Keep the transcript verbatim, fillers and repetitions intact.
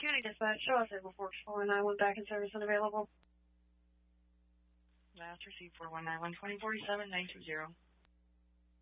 County Dispatch, show us able four one nine one back in service and available. Last received four one nine one, twenty forty-seven, nine two zero.